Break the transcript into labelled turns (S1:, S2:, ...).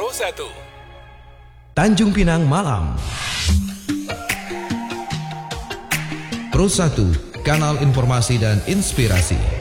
S1: Pro1.
S2: Tanjung Pinang Malam. Pro1, kanal informasi dan inspirasi.